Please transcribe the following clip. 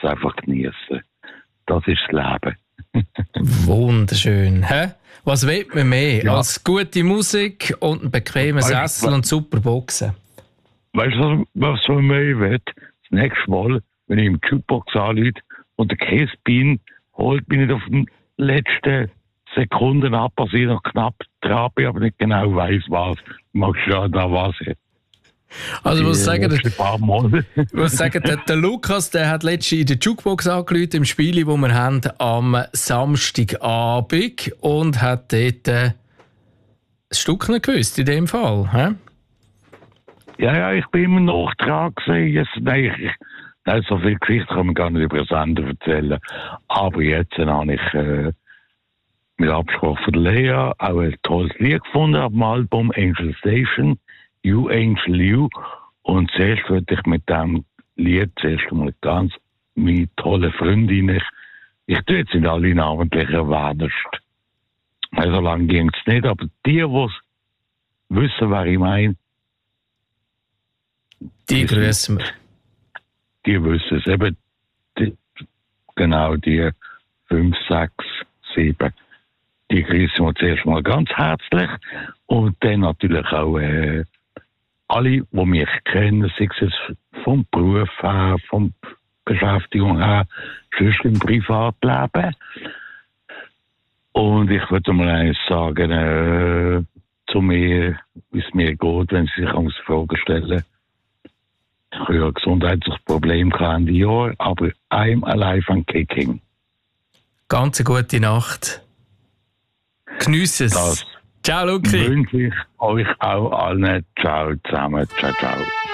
einfach genießen. Das ist das Leben. Wunderschön. Hä? Was will man mehr als gute Musik und einen bequemen Sessel und super Boxen? Weißt du, was man mehr will? Das nächste Mal, wenn ich im Jukebox anrufe und der Käsebein holt mich nicht auf den letzten Sekunden ab, also ich noch knapp dran bin, aber nicht genau weiss, was. Magst du ja da was? Also, ich muss sagen, der Lukas, der hat letztens in der Jukebox angerufen, im Spiel, das wir haben, am Samstagabend und hat dort ein Stück nicht gewusst, in dem Fall. He? Ja, ich bin immer noch dran gewesen. Nein, so viele Geschichten kann man gar nicht über den Sender erzählen. Aber jetzt habe ich mit Absprache von Lea auch ein tolles Lied gefunden auf dem Album Angel Station, You Angel You. Und zuerst würde ich mit diesem Lied zuerst einmal ganz meine tolle Freundin, ich tue jetzt nicht alle namentlich erwähnen. So lange ging es nicht, aber die wissen, wer ich meine, die grüßen wir. Die wissen es eben, die 5, 6, 7. Die grüßen wir zuerst mal ganz herzlich und dann natürlich auch alle, die mich kennen, sei es vom Beruf her, von Beschäftigung her, sonst im Privatleben. Und ich würde mal eines sagen, zu mir, wie es mir geht, wenn Sie sich eine Frage stellen. Ich habe ja ein gesundheitliches Problem Ende Jahr, aber I'm alive and kicking. Ganz eine gute Nacht. Geniesse es. Das ciao, Luki. wünsche ich euch auch allen. Ciao zusammen. Ciao, ciao.